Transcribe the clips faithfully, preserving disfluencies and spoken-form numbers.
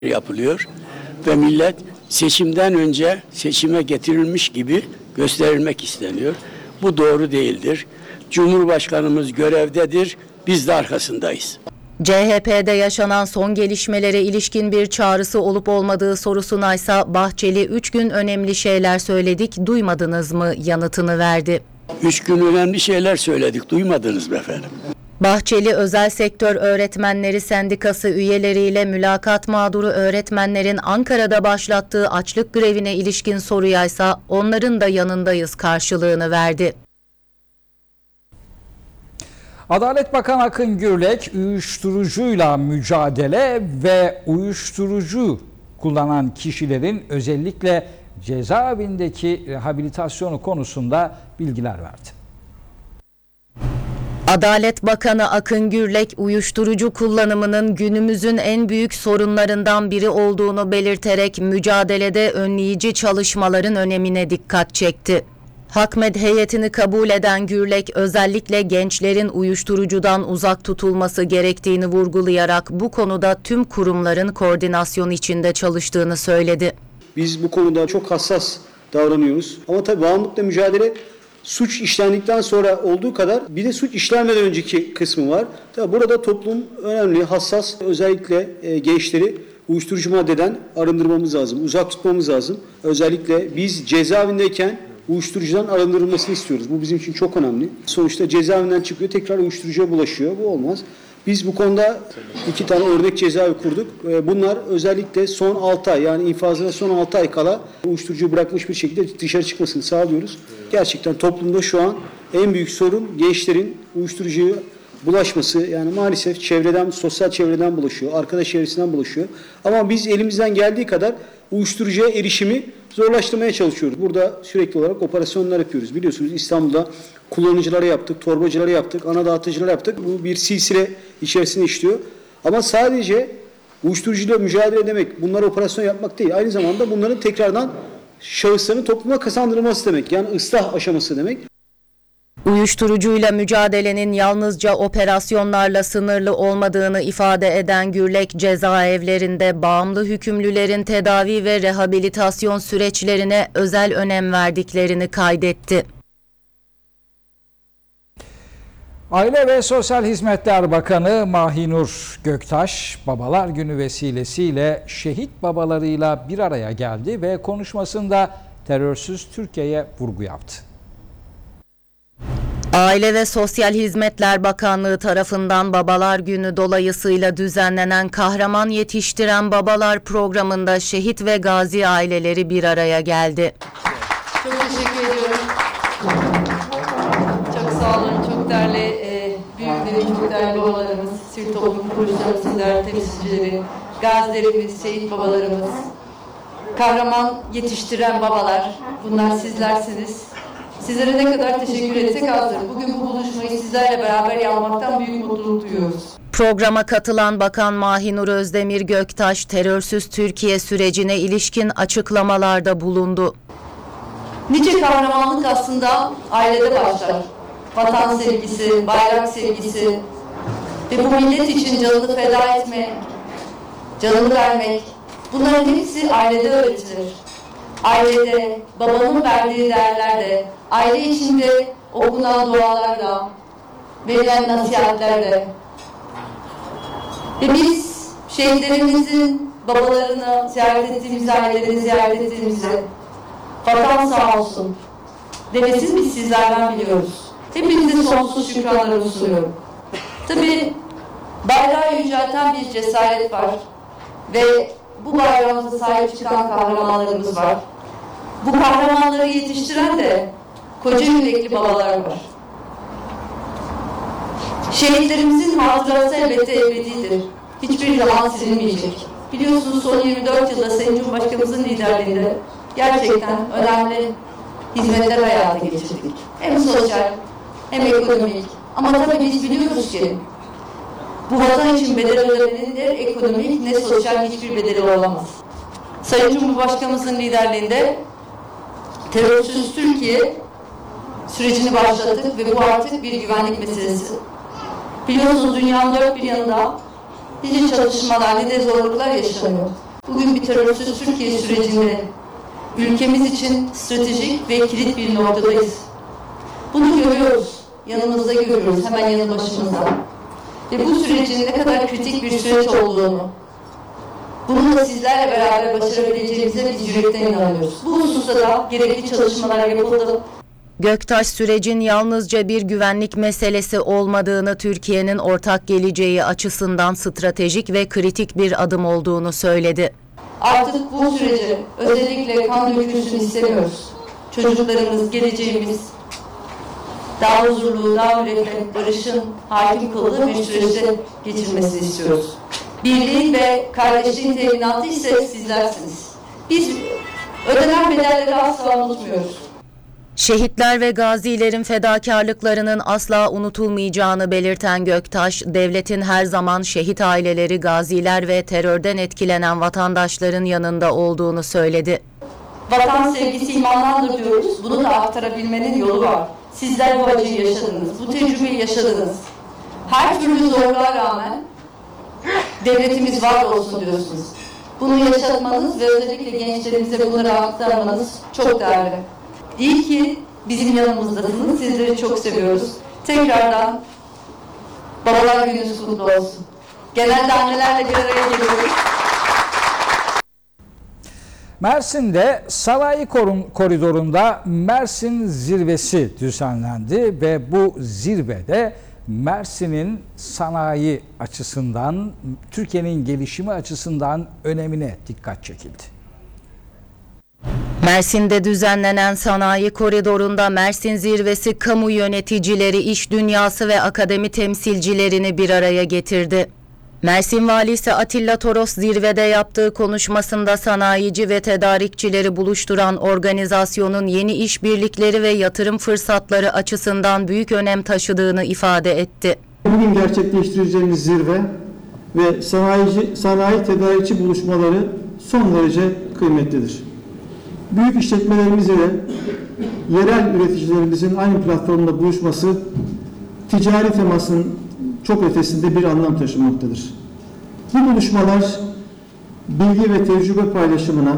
yapılıyor ve millet seçimden önce seçime getirilmiş gibi gösterilmek isteniyor. Bu doğru değildir. Cumhurbaşkanımız görevdedir, biz de arkasındayız. C H P'de yaşanan son gelişmelere ilişkin bir çağrısı olup olmadığı sorusuna ise Bahçeli üç gün önemli şeyler söyledik, duymadınız mı yanıtını verdi. Üç gün önemli şeyler söyledik, duymadınız mı efendim? Bahçeli, Özel Sektör Öğretmenleri Sendikası üyeleriyle mülakat mağduru öğretmenlerin Ankara'da başlattığı açlık grevine ilişkin soruya ise onların da yanındayız karşılığını verdi. Adalet Bakanı Akın Gürlek, uyuşturucuyla mücadele ve uyuşturucu kullanan kişilerin özellikle cezaevindeki rehabilitasyonu konusunda bilgiler verdi. Adalet Bakanı Akın Gürlek, uyuşturucu kullanımının günümüzün en büyük sorunlarından biri olduğunu belirterek mücadelede önleyici çalışmaların önemine dikkat çekti. Hakmed heyetini kabul eden Gürlek, özellikle gençlerin uyuşturucudan uzak tutulması gerektiğini vurgulayarak bu konuda tüm kurumların koordinasyon içinde çalıştığını söyledi. Biz bu konuda çok hassas davranıyoruz. Ama tabii bağımlılıkla mücadele suç işlendikten sonra olduğu kadar bir de suç işlenmeden önceki kısmı var. Tabii burada toplum önemli, hassas, özellikle e, gençleri uyuşturucu maddeden arındırmamız lazım, uzak tutmamız lazım. Özellikle biz cezaevindeyken uyuşturucudan arındırılmasını istiyoruz. Bu bizim için çok önemli. Sonuçta cezaevinden çıkıyor, tekrar uyuşturucuya bulaşıyor. Bu olmaz. Biz bu konuda iki tane örnek cezaevi kurduk. Bunlar özellikle son altı ay, yani infazına son altı ay kala uyuşturucuyu bırakmış bir şekilde dışarı çıkmasını sağlıyoruz. Gerçekten toplumda şu an en büyük sorun gençlerin uyuşturucuya bulaşması. Yani maalesef çevreden, sosyal çevreden bulaşıyor, arkadaş çevresinden bulaşıyor. Ama biz elimizden geldiği kadar uyuşturucuya erişimi zorlaştırmaya çalışıyoruz. Burada sürekli olarak operasyonlar yapıyoruz. Biliyorsunuz İstanbul'da kullanıcılara yaptık, torbacılara yaptık, ana dağıtıcılara yaptık. Bu bir silsile içerisinde işliyor. Ama sadece uyuşturucuyla mücadele demek, bunlara operasyon yapmak değil. Aynı zamanda bunların tekrardan şahısların topluma kazandırılması demek. Yani ıslah aşaması demek. Uyuşturucuyla mücadelenin yalnızca operasyonlarla sınırlı olmadığını ifade eden Gürlek, cezaevlerinde bağımlı hükümlülerin tedavi ve rehabilitasyon süreçlerine özel önem verdiklerini kaydetti. Aile ve Sosyal Hizmetler Bakanı Mahinur Göktaş, Babalar Günü vesilesiyle şehit babalarıyla bir araya geldi ve konuşmasında terörsüz Türkiye'ye vurgu yaptı. Aile ve Sosyal Hizmetler Bakanlığı tarafından Babalar Günü dolayısıyla düzenlenen Kahraman Yetiştiren Babalar programında şehit ve gazi aileleri bir araya geldi. Çok teşekkür ediyorum. Çok sağ olun. Çok değerli e, büyüklerim, çok değerli babalarımız, sivil toplum kuruluşlarımızın değerli temsilcileri, gazilerimiz, şehit babalarımız, kahraman yetiştiren babalar, bunlar sizlersiniz. Sizlere ne kadar teşekkür etsek azdır. Bugün bu buluşmayı sizlerle beraber yapmaktan büyük mutluluk duyuyoruz. Programa katılan Bakan Mahinur Özdemir Göktaş, terörsüz Türkiye sürecine ilişkin açıklamalarda bulundu. Nice kahramanlık aslında ailede başlar. Vatan sevgisi, bayrak sevgisi ve bu millet için canını feda etmek, canını vermek, bunların hepsi ailede öğretilir. Ailede, babanın verdiği değerlerle, aile içinde okunan dualarla, verilen nasihatlerle ve biz şehitlerimizin babalarını ziyaret ettiğimizde, ailelerini ziyaret ettiğimizde vatan sağ olsun demesini biz sizlerden biliyoruz. Hepinize sonsuz şükranlarımı sunuyorum. Tabii bayrağı yücelten bir cesaret var ve bu bayrağımıza sahip çıkan kahramanlarımız var. Bu kahramanları yetiştiren de koca yürekli babalar var. Şehitlerimizin hatırası elbette ebedidir. Hiçbir zaman silinmeyecek. Biliyorsunuz son yirmi dört yılda Sayın Cumhurbaşkanımızın liderliğinde gerçekten önemli hizmetler hayata geçirdik. Hem sosyal hem ekonomik. Ama tabii biz biliyoruz ki bu vatan için bedel ödemenin ne ekonomik ne sosyal hiçbir bedeli olamaz. Sayın Cumhurbaşkanımızın liderliğinde terörsüz Türkiye sürecini başlattık ve bu artık bir güvenlik meselesi. Biliyorsunuz dünyanın dört bir yanında nice çalışmalar, nice zorluklar yaşanıyor. Bugün bir terörsüz Türkiye sürecinde ülkemiz için stratejik ve kilit bir noktadayız. Bunu görüyoruz, yanımızda görüyoruz, hemen yanı başımızda. Ve bu sürecin ne kadar kritik bir süreç olduğunu, bunu da sizlerle beraber başarabileceğimize biz yürekten inanıyoruz. Bu hususta da gerekli çalışmalar yapıldı. Göktaş sürecin yalnızca bir güvenlik meselesi olmadığını, Türkiye'nin ortak geleceği açısından stratejik ve kritik bir adım olduğunu söyledi. Artık bu sürece özellikle kan dökülsün istemiyoruz. Çocuklarımız, geleceğimiz daha huzurlu, daha müreffeh, barışın hakim kıldığı bir süreçte geçirmesini istiyoruz. Birliğin ve kardeşliğin teminatı ise sizlersiniz. Biz ödenen bedelleri asla unutmuyoruz. Şehitler ve gazilerin fedakarlıklarının asla unutulmayacağını belirten Göktaş, devletin her zaman şehit aileleri, gaziler ve terörden etkilenen vatandaşların yanında olduğunu söyledi. Vatan sevgisi imandandır diyoruz. Bunu da aktarabilmenin yolu var. Sizler bu acıyı yaşadınız, bu tecrübeyi yaşadınız. Her türlü zorluğa rağmen devletimiz var olsun diyorsunuz. Bunu yaşatmanız ve özellikle gençlerimize bunları aktarmanız çok değerli. İyi ki bizim yanımızdasınız. Sizleri çok seviyoruz. Tekrardan Babalar Gününüz kutlu olsun. Genelde annelerle bir araya geliyoruz. Mersin'de Sanayi Koridoru'nda Mersin Zirvesi düzenlendi ve bu zirvede Mersin'in sanayi açısından, Türkiye'nin gelişimi açısından önemine dikkat çekildi. Mersin'de düzenlenen Sanayi Koridoru'nda Mersin Zirvesi kamu yöneticileri, iş dünyası ve akademi temsilcilerini bir araya getirdi. Mersin Valisi Atilla Toros zirvede yaptığı konuşmasında sanayici ve tedarikçileri buluşturan organizasyonun yeni işbirlikleri ve yatırım fırsatları açısından büyük önem taşıdığını ifade etti. Bugün gerçekleştireceğimiz zirve ve sanayici, sanayi tedarikçi buluşmaları son derece kıymetlidir. Büyük işletmelerimiz ile yerel üreticilerimizin aynı platformda buluşması ticari temasın çok ötesinde bir anlam taşımaktadır. Bu buluşmalar bilgi ve tecrübe paylaşımına,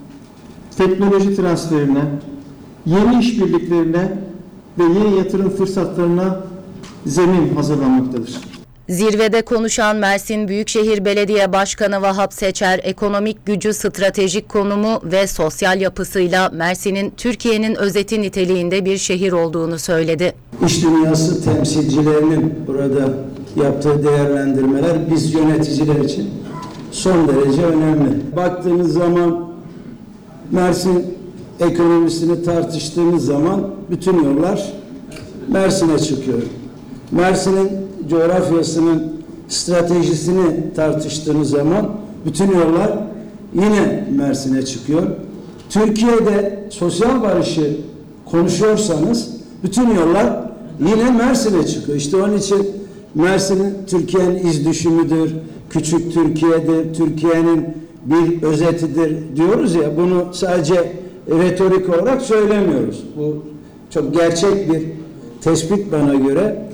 teknoloji transferine, yeni işbirliklerine ve yeni yatırım fırsatlarına zemin hazırlanmaktadır. Zirvede konuşan Mersin Büyükşehir Belediye Başkanı Vahap Seçer, ekonomik gücü, stratejik konumu ve sosyal yapısıyla Mersin'in Türkiye'nin özeti niteliğinde bir şehir olduğunu söyledi. İş dünyası temsilcilerinin burada yaptığı değerlendirmeler biz yöneticiler için son derece önemli. Baktığınız zaman Mersin ekonomisini tartıştığımız zaman bütün yollar Mersin'e çıkıyor. Mersin'in coğrafyasının stratejisini tartıştığınız zaman bütün yollar yine Mersin'e çıkıyor. Türkiye'de sosyal barışı konuşuyorsanız bütün yollar yine Mersin'e çıkıyor. İşte onun için Mersin'in Türkiye'nin iz düşümüdür, küçük Türkiye'dir, Türkiye'nin bir özetidir diyoruz ya, bunu sadece retorik olarak söylemiyoruz. Bu çok gerçek bir tespit bana göre.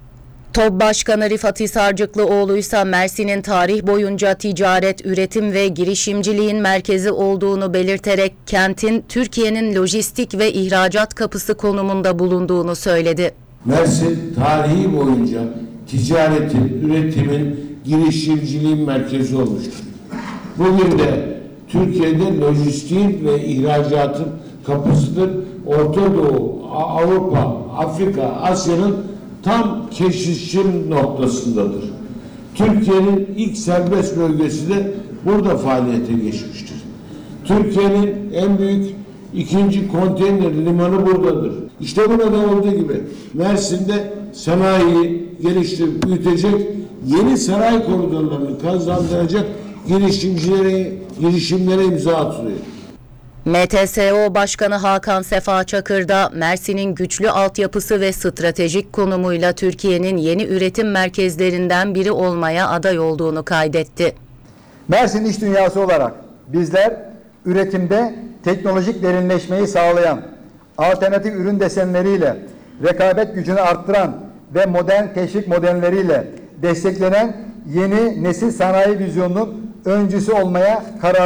TOB Başkanı Rifat Hisarcıklıoğlu ise Mersin'in tarih boyunca ticaret, üretim ve girişimciliğin merkezi olduğunu belirterek kentin Türkiye'nin lojistik ve ihracat kapısı konumunda bulunduğunu söyledi. Mersin tarihi boyunca ticaretin, üretimin, girişimciliğin merkezi olmuştur. Bugün de Türkiye'de lojistiğin ve ihracatın kapısıdır. Orta Doğu, Avrupa, Afrika, Asya'nın tam keşişim noktasındadır. Türkiye'nin ilk serbest bölgesi de burada faaliyete geçmiştir. Türkiye'nin en büyük ikinci konteyner limanı buradadır. İşte burada olduğu gibi Mersin'de sanayiyi geliştirip büyütecek, yeni sanayi koridorlarını kazandıracak girişimcilere, girişimlere imza atılıyor. M T S O Başkanı Hakan Sefa Çakır da Mersin'in güçlü altyapısı ve stratejik konumuyla Türkiye'nin yeni üretim merkezlerinden biri olmaya aday olduğunu kaydetti. Mersin iş dünyası olarak bizler üretimde teknolojik derinleşmeyi sağlayan, alternatif ürün desenleriyle rekabet gücünü arttıran ve modern teşvik modelleriyle desteklenen yeni nesil sanayi vizyonunun öncüsü olmaya karar